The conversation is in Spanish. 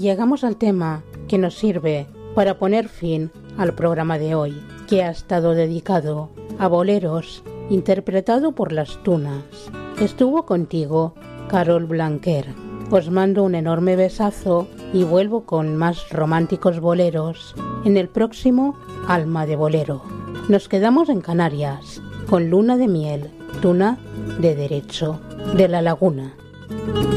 llegamos al tema que nos sirve para poner fin al programa de hoy, que ha estado dedicado a boleros, interpretado por Las Tunas. Estuvo contigo Carol Blanquer. Os mando un enorme besazo y vuelvo con más románticos boleros en el próximo Alma de Bolero. Nos quedamos en Canarias con Luna de Miel, Tuna de Derecho, de La Laguna.